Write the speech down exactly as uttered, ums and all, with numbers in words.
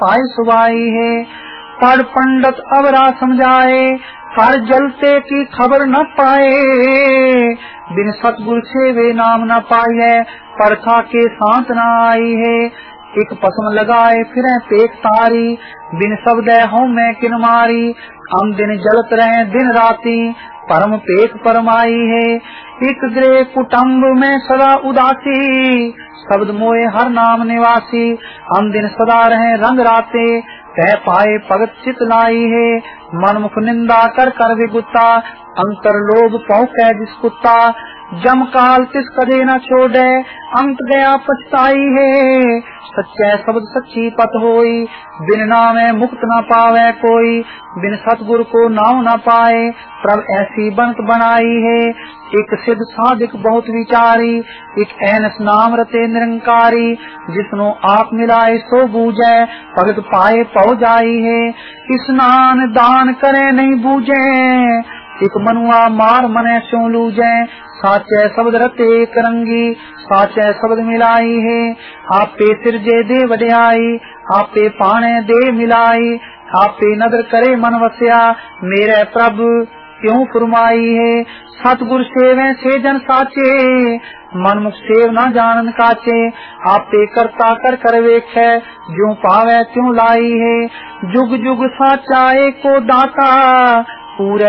पाए सुवाई है। पढ़ पंडित अवरा समझाए, कर जलते की खबर न पाए। बिन सतगुरु सेवे नाम न पाए, परखा के शांत न आई है। एक पसम लगाए फिर पेट तारी, बिन शब्द हूँ मैं किन मारी। हम दिन जलत रहे दिन राती, परम पेट परमाई है। एक ग्रह कुटुम्ब में सदा उदासी, शब्द मोए हर नाम निवासी। हम दिन सदा रहे रंग राते, कह पाए भगत चित लाई है। मन मुख निंदा कर कर विगुता, अंतर लोभ पौ कै जिस कुत्ता। जम काल तिस कदे न छोड़े, अंत गया पछताई है। सच्चे शब्द सच्ची पत होई, बिन नामे मुक्त न पावे कोई। बिन सतगुरु को नाम न पाए, प्रभ ऐसी बनत बनाई है। एक सिद्ध साधिक बहुत विचारी, एक ऐनस नाम रते निरंकारी। जिसनो आप मिलाए सो बूझे, भगत पाए पौ जाई है। स्नान दान करे नहीं बूझे, एक मनुआ मार मने स्यों लूजे। साचे शब्द रते करंगी, साचे शब्द मिलाई है। आपे सिरजे दे वड्याई, आपे पाने दे मिलाई। आपे नदर करे मन वस्या, मेरे प्रभु क्यों फुरमाई है। सतगुरु सेवे से जन साचे, मन मुख सेव न जानन काचे। आपे करता कर कर वेखे, ज्यों पावे त्यों लाई है। जुग जुग साचा एको दाता, पूरे